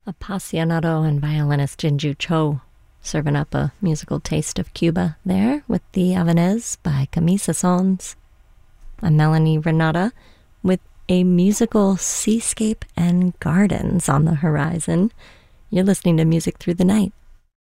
Appassionato and violinist Jinju Cho serving up a musical taste of Cuba there with the Havanese by Camisa Sons. I'm Melanie Renata with a musical seascape and gardens on the horizon. You're listening to Music Through the Night.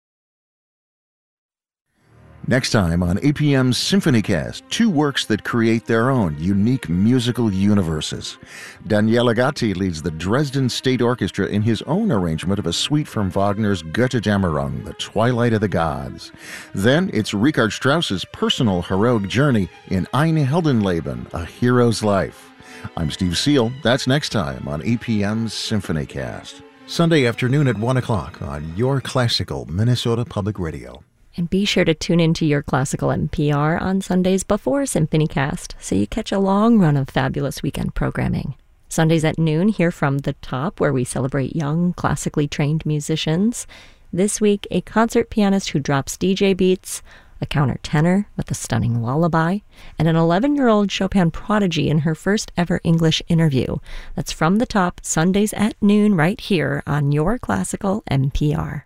Next time on APM's SymphonyCast, two works that create their own unique musical universes. Daniele Gatti leads the Dresden State Orchestra in his own arrangement of a suite from Wagner's Götterdämmerung, The Twilight of the Gods. Then it's Richard Strauss's personal heroic journey in Ein Heldenleben, A Hero's Life. I'm Steve Seal. That's next time on APM's SymphonyCast. Sunday afternoon at 1 o'clock on Your Classical Minnesota Public Radio. And be sure to tune into Your Classical NPR on Sundays before SymphonyCast so you catch a long run of fabulous weekend programming. Sundays at noon, hear from The Top, where we celebrate young, classically trained musicians. This week, a concert pianist who drops DJ beats, a countertenor with a stunning lullaby, and an 11-year-old Chopin prodigy in her first ever English interview. That's from The Top, Sundays at noon, right here on Your Classical NPR.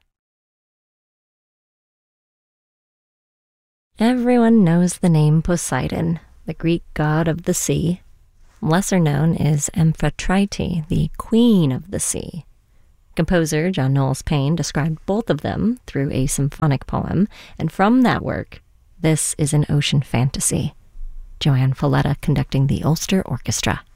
Everyone knows the name Poseidon, the Greek god of the sea. Lesser known is Amphitrite, the queen of the sea. Composer John Knowles Paine described both of them through a symphonic poem, and from that work, this is an ocean fantasy. Joanne Folletta conducting the Ulster Orchestra.